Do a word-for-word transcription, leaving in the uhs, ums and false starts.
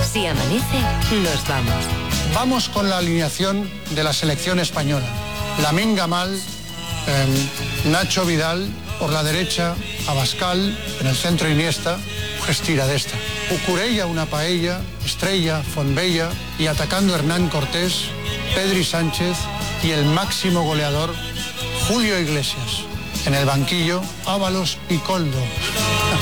Si amanece, nos vamos. Vamos con la alineación de la selección española. Lamine Yamal, eh, Nacho Vidal, por la derecha, Abascal, en el centro Iniesta, Gestira de esta. Cucurella, una paella, Estrella, Fonbella y atacando Hernán Cortés, Pedri Sánchez y el máximo goleador, Julio Iglesias. En el banquillo, Ábalos y Koldo.